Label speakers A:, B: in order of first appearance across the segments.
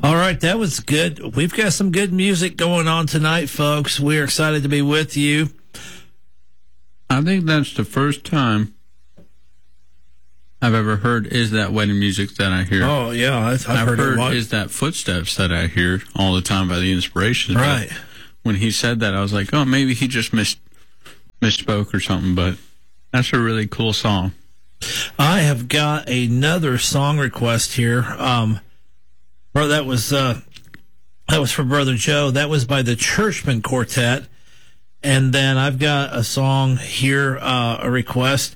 A: All right, that was good. We've got some good music going on tonight, folks. We're excited to be with you.
B: I think that's the first time I've ever heard Is That Wedding Music that I hear.
A: Oh, yeah, I've heard it a lot.
B: Is That Footsteps that I hear all the time by The Inspirations.
A: Right.
B: But when he said that, I was like, oh, maybe he just misspoke or something, but that's a really cool song.
A: I have got another song request here. Bro, that was for Brother Joe. That was by the Churchman Quartet. And then I've got a song here, a request,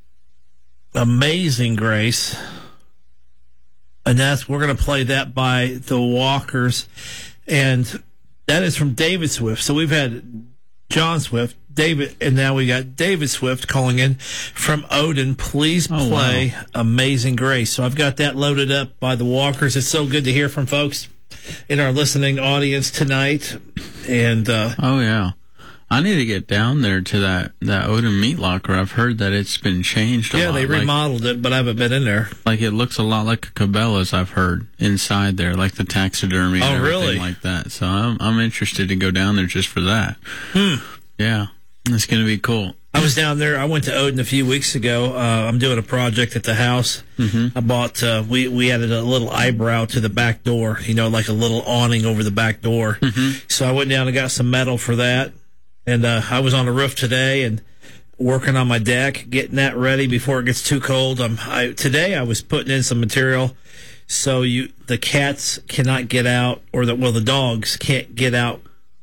A: Amazing Grace. And we're going to play that by the Walkers. And that is from David Swift. So we've had John Swift, David, and now we got David Swift calling in from Odin. Please play Amazing Grace. So I've got that loaded up by the Walkers. It's so good to hear from folks in our listening audience tonight. And
B: oh yeah, I need to get down there to that Odin Meat Locker. I've heard that it's been changed a lot.
A: Yeah, they remodeled it, but I haven't been in there.
B: Like, it looks a lot like a Cabela's, I've heard, inside there, like the taxidermy and everything like that. So I'm interested to go down there just for that. Yeah, it's going to be cool.
A: I was down there. I went to Odin a few weeks ago. I'm doing a project at the house. I bought, we added a little eyebrow to the back door, like a little awning over the back door. So I went down and got some metal for that. And I was on the roof today and working on my deck, getting that ready before it gets too cold. Today I was putting in some material so the cats cannot get out, or the dogs can't get out.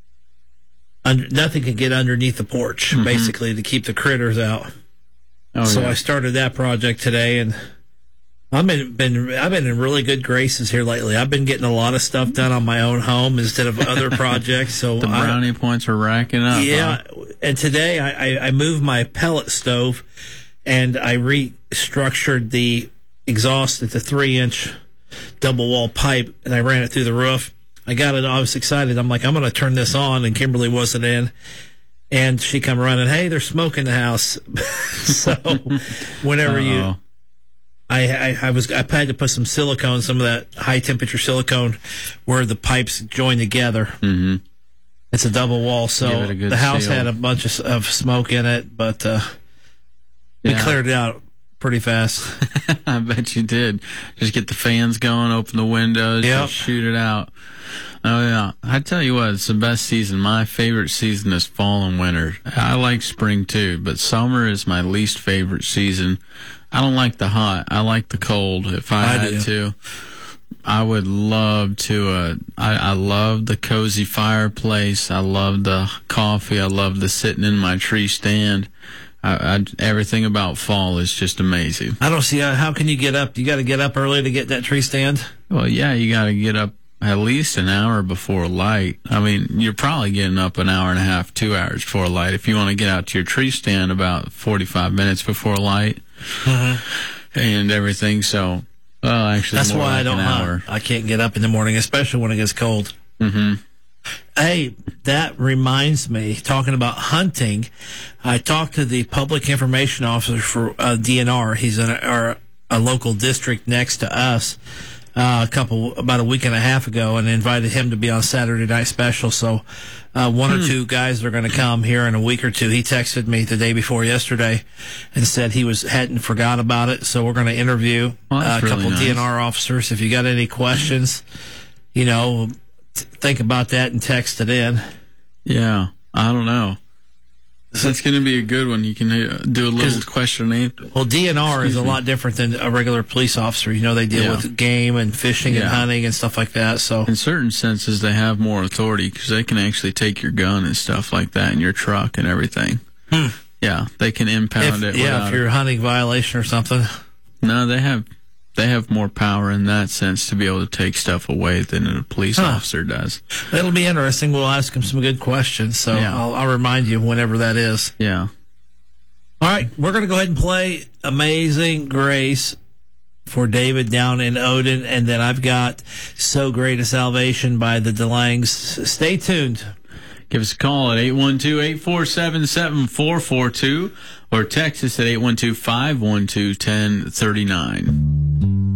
A: Nothing can get underneath the porch, basically, to keep the critters out. I started that project today, and I've been in really good graces here lately. I've been getting a lot of stuff done on my own home instead of other projects. So
B: the brownie points are racking up.
A: Yeah, and today I moved my pellet stove, and I restructured the exhaust at the 3-inch double wall pipe, and I ran it through the roof. I was excited. I'm like, I'm going to turn this on, and Kimberly wasn't in. And she come running, hey, there's smoke in the house. So whenever I had to put some silicone, some of that high temperature silicone where the pipes join together. It's a double wall, so the house had a bunch of smoke in it, but we cleared it out pretty fast.
B: I bet you did. Just get the fans going, open the windows, just shoot it out. Oh, yeah. I tell you what, it's the best season. My favorite season is fall and winter. I like spring, too, but summer is my least favorite season. I don't like the hot. I like the cold. If I had to, I would love to. I love the cozy fireplace. I love the coffee. I love the sitting in my tree stand. Everything about fall is just amazing.
A: I don't see how can you get up? You got to get up early to get that tree stand?
B: Well, yeah, you got to get up at least an hour before light. I mean, you're probably getting up an hour and a half, 2 hours before light. If you want to get out to your tree stand about 45 minutes before light and everything. So, actually,
A: that's why I don't
B: hunt.
A: I can't get up in the morning, especially when it gets cold. Hey, that reminds me, talking about hunting, I talked to the public information officer for DNR. He's in a local district next to us. About a week and a half ago, and invited him to be on Saturday Night Special. So one or two guys are going to come here in a week or two. He texted me the day before yesterday and said he hadn't forgot about it. So we're going to interview a couple DNR officers. If you got any questions, think about that and text it in.
B: Yeah, I don't know. That's going to be a good one. You can do a little question and answer.
A: Well, DNR is a lot different than a regular police officer. They deal with game and fishing and hunting and stuff like that. So,
B: in certain senses, they have more authority because they can actually take your gun and stuff like that in your truck and everything. Yeah, they can impound it.
A: Yeah, if you're a hunting violation or something.
B: No, they have more power in that sense to be able to take stuff away than a police officer does.
A: That'll be interesting. We'll ask him some good questions, so I'll remind you whenever that is.
B: Yeah.
A: All right, we're going to go ahead and play Amazing Grace for David down in Odin, and then I've got So Great a Salvation by the DeLangs. Stay tuned.
B: Give us a call at 812-847-7442 or text us at 812-512-1039.